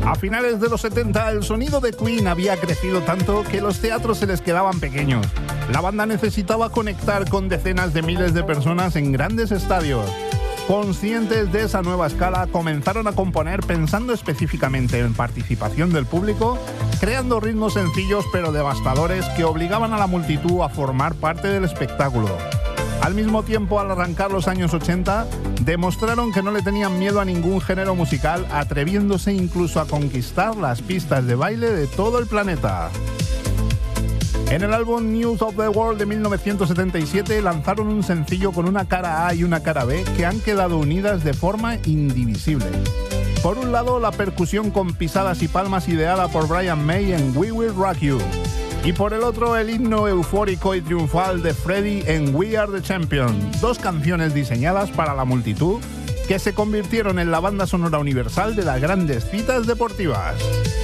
A finales de los 70, el sonido de Queen había crecido tanto que los teatros se les quedaban pequeños. La banda necesitaba conectar con decenas de miles de personas en grandes estadios. Conscientes de esa nueva escala, comenzaron a componer pensando específicamente en participación del público, creando ritmos sencillos pero devastadores que obligaban a la multitud a formar parte del espectáculo. Al mismo tiempo, al arrancar los años 80, demostraron que no le tenían miedo a ningún género musical, atreviéndose incluso a conquistar las pistas de baile de todo el planeta. En el álbum News of the World de 1977 lanzaron un sencillo con una cara A y una cara B que han quedado unidas de forma indivisible. Por un lado, la percusión con pisadas y palmas ideada por Brian May en We Will Rock You. Y por el otro, el himno eufórico y triunfal de Freddie en We Are the Champions, dos canciones diseñadas para la multitud que se convirtieron en la banda sonora universal de las grandes citas deportivas.